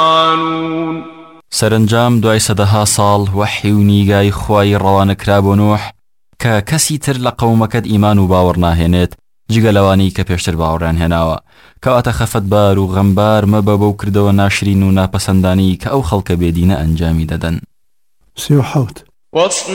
سەرنجام دوای سەدەها ساڵ وەحی و نیگای خوای ڕەوانەکرا بۆ نوح کە کەسی تر لە قەومەکەت ئیمان و باوەڕ ناهێنێت جگە لەوانی کە پێشتر باوەڕیان هێناوە کەواتە خەفەتبار و غەمبار مەبە بەو کردەوە ناشرین و ناپەسەندانی کە ئەو خەڵکە بێدینە ئەنجامی دەدەن. 37